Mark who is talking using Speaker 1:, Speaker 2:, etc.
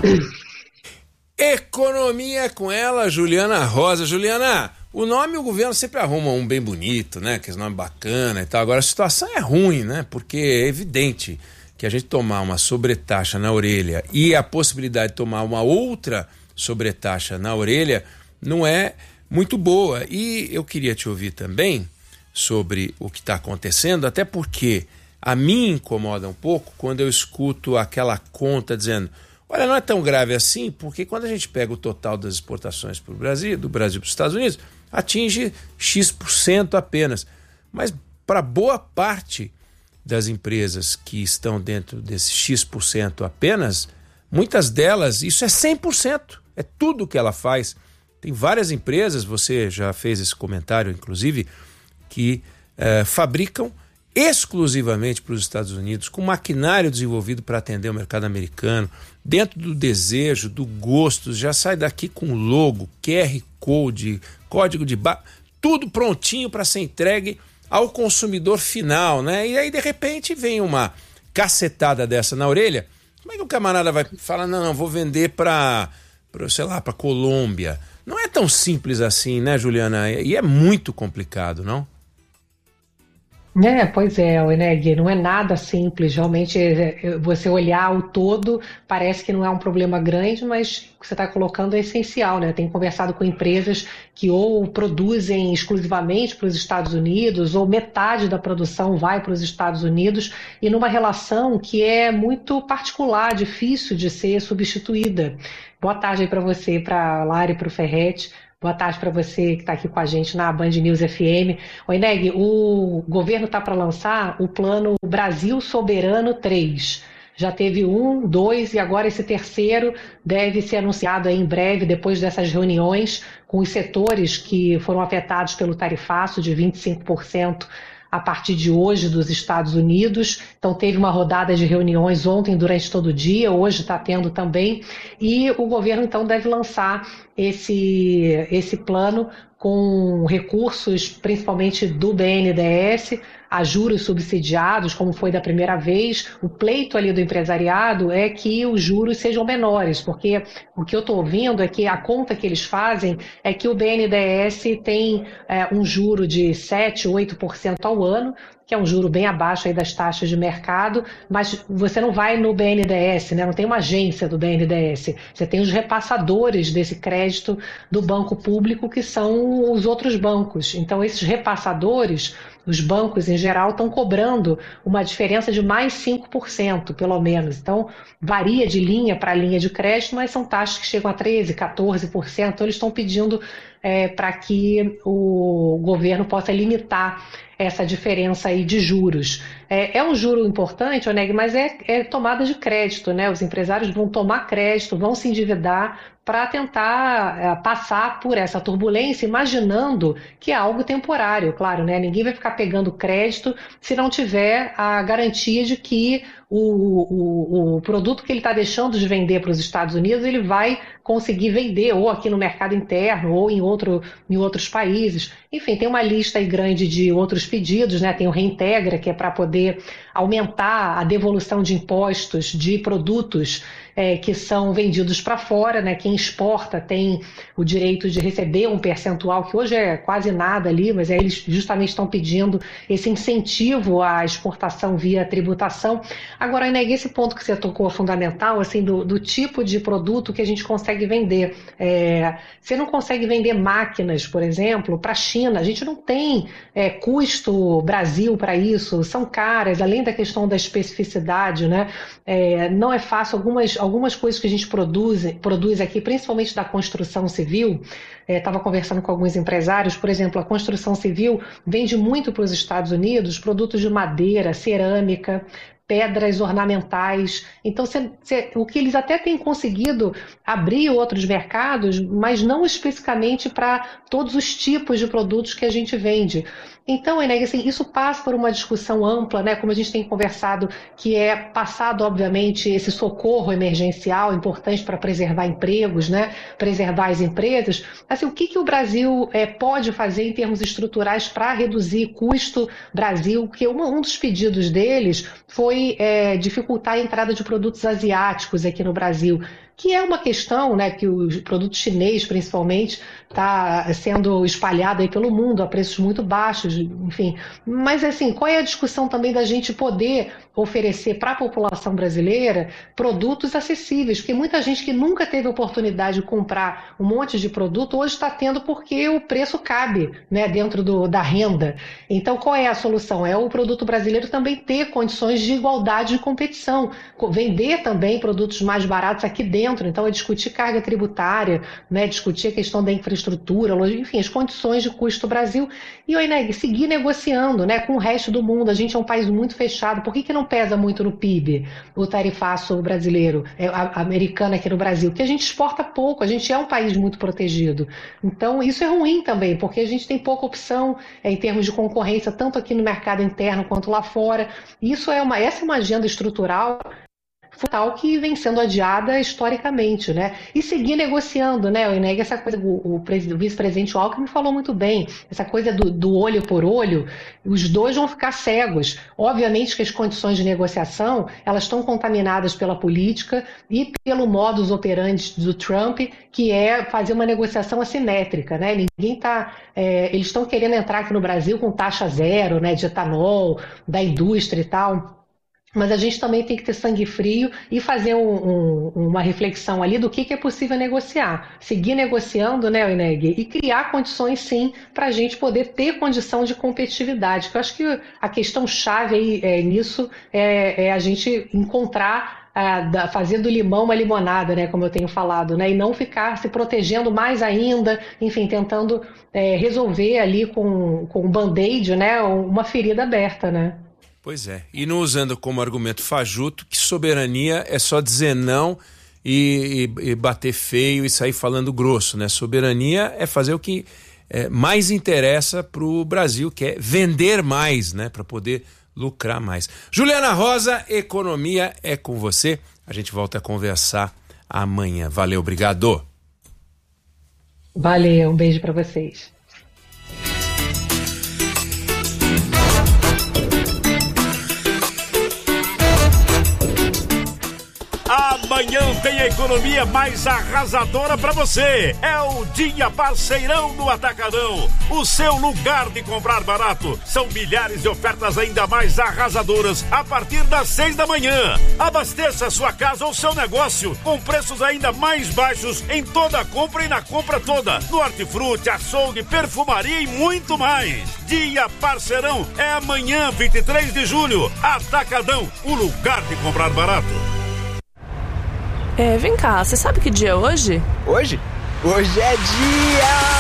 Speaker 1: Economia com ela, Juliana Rosa. Juliana, o governo sempre arruma um bem bonito, né? Que esse nome bacana e tal. Agora a situação é ruim, né? Porque é evidente que a gente tomar uma sobretaxa na orelha e a possibilidade de tomar uma outra sobretaxa na orelha não é muito boa. E eu queria te ouvir também sobre o que está acontecendo, até porque a mim incomoda um pouco quando eu escuto aquela conta dizendo: olha, não é tão grave assim, porque quando a gente pega o total das exportações para o Brasil, do Brasil para os Estados Unidos, atinge X% apenas. Mas para boa parte das empresas que estão dentro desse X% apenas, muitas delas, isso é 100%, é tudo que ela faz. Tem várias empresas, você já fez esse comentário, inclusive, que fabricam exclusivamente para os Estados Unidos, com maquinário desenvolvido para atender o mercado americano, dentro do desejo, do gosto, já sai daqui com logo, QR Code, código de barra, tudo prontinho para ser entregue ao consumidor final, né? E aí, de repente, vem uma cacetada dessa na orelha. Como é que o camarada vai falar: não, vou vender para Colômbia? Não é tão simples assim, né, Juliana? E é muito complicado, não?
Speaker 2: Pois é, Weneg, não é nada simples. Realmente, você olhar o todo, parece que não é um problema grande, mas o que você está colocando é essencial, né? Tenho conversado com empresas que ou produzem exclusivamente para os Estados Unidos, ou metade da produção vai para os Estados Unidos, e numa relação que é muito particular, difícil de ser substituída. Boa tarde aí para você, para a Lari, para o Ferretti. Boa tarde para você que está aqui com a gente na Band News FM. Oi, Neg, o governo está para lançar o plano Brasil Soberano 3. Já teve 1, 2 e agora esse terceiro deve ser anunciado aí em breve, depois dessas reuniões com os setores que foram afetados pelo tarifaço de 25% a partir de hoje dos Estados Unidos. Então teve uma rodada de reuniões ontem durante todo o dia, hoje está tendo também, e o governo então deve lançar esse plano com recursos principalmente do BNDES, a juros subsidiados, como foi da primeira vez. O pleito ali do empresariado é que os juros sejam menores, porque o que eu estou ouvindo é que a conta que eles fazem é que o BNDES tem um juro de 7, 8% ao ano, que é um juro bem abaixo aí das taxas de mercado, mas você não vai no BNDES, né? Não tem uma agência do BNDES, você tem os repassadores desse crédito do banco público, que são os outros bancos. Então esses repassadores, os bancos em geral, estão cobrando uma diferença de mais 5%, pelo menos. Então varia de linha para linha de crédito, mas são taxas que chegam a 13%, 14%. Então eles estão pedindo para que o governo possa limitar essa diferença aí de juros. É um juro importante, Oneg, mas é tomada de crédito, né? Os empresários vão tomar crédito, vão se endividar para tentar passar por essa turbulência, imaginando que é algo temporário, claro, né? Ninguém vai ficar pegando crédito se não tiver a garantia de que o produto que ele está deixando de vender para os Estados Unidos, ele vai conseguir vender ou aqui no mercado interno ou em outros países. Enfim, tem uma lista aí grande de outros pedidos, né? Tem o Reintegra, que é para poder aumentar a devolução de impostos de produtos que são vendidos para fora, né? Quem exporta tem o direito de receber um percentual, que hoje é quase nada ali, mas eles justamente estão pedindo esse incentivo à exportação via tributação. Agora, Ineg, esse ponto que você tocou é fundamental, assim, do tipo de produto que a gente consegue vender. Você não consegue vender máquinas, por exemplo, para a China. A gente não tem custo Brasil para isso, são caras, além da questão da especificidade, né? Não é fácil. Algumas coisas que a gente produz aqui, principalmente da construção civil, estava conversando com alguns empresários, por exemplo, a construção civil vende muito para os Estados Unidos produtos de madeira, cerâmica, pedras ornamentais. Então, o que eles até têm conseguido abrir outros mercados, mas não especificamente para todos os tipos de produtos que a gente vende. Então, Eneg, assim, isso passa por uma discussão ampla, né? Como a gente tem conversado, que é passado, obviamente, esse socorro emergencial importante para preservar empregos, né? Preservar as empresas. Assim, o que o Brasil pode fazer em termos estruturais para reduzir custo Brasil? Porque um dos pedidos deles foi foi dificultar a entrada de produtos asiáticos aqui no Brasil, que é uma questão, né, que o produto chinês, principalmente, está sendo espalhado aí pelo mundo a preços muito baixos, enfim. Mas, assim, qual é a discussão também da gente poder oferecer para a população brasileira produtos acessíveis? Porque muita gente que nunca teve oportunidade de comprar um monte de produto, hoje está tendo porque o preço cabe, né, dentro da renda. Então, qual é a solução? É o produto brasileiro também ter condições de igualdade de competição, vender também produtos mais baratos aqui dentro. Então, é discutir carga tributária, né, discutir a questão da infraestrutura, enfim, as condições de custo do Brasil. E, Oineg, seguir negociando, né, com o resto do mundo. A gente é um país muito fechado. Por que não pesa muito no PIB o tarifaço brasileiro, americano aqui no Brasil? Porque a gente exporta pouco, a gente é um país muito protegido. Então, isso é ruim também, porque a gente tem pouca opção em termos de concorrência, tanto aqui no mercado interno quanto lá fora. Essa é uma agenda estrutural tal que vem sendo adiada historicamente, né? E seguir negociando, né, Oineg? Essa coisa, o vice-presidente Alckmin falou muito bem, essa coisa do olho por olho, os dois vão ficar cegos. Obviamente que as condições de negociação, elas estão contaminadas pela política e pelo modus operandi do Trump, que é fazer uma negociação assimétrica, né? Eles estão querendo entrar aqui no Brasil com taxa zero, né, de etanol, da indústria e tal. Mas a gente também tem que ter sangue frio e fazer uma reflexão ali do que é possível negociar. Seguir negociando, né, Oineg? E criar condições, sim, para a gente poder ter condição de competitividade. Eu acho que a questão chave aí nisso é a gente encontrar, fazer do limão uma limonada, né, como eu tenho falado, né, e não ficar se protegendo mais ainda, enfim, tentando resolver ali com um band-aid, né, uma ferida aberta, né.
Speaker 1: Pois é, e não usando como argumento fajuto que soberania é só dizer não e bater feio e sair falando grosso, né? Soberania é fazer o que mais interessa para o Brasil, que é vender mais, né? Para poder lucrar mais. Juliana Rosa, economia é com você. A gente volta a conversar amanhã. Valeu, obrigado.
Speaker 2: Valeu, um beijo para vocês.
Speaker 3: Amanhã tem a economia mais arrasadora para você. É o Dia Parceirão do Atacadão. O seu lugar de comprar barato. São milhares de ofertas ainda mais arrasadoras a partir das 6 da manhã. Abasteça sua casa ou seu negócio com preços ainda mais baixos em toda a compra e na compra toda. No hortifruti, açougue, perfumaria e muito mais. Dia Parceirão é amanhã, 23 de julho. Atacadão, o lugar de comprar barato.
Speaker 4: Vem cá, você sabe que dia é hoje?
Speaker 5: Hoje? Hoje é dia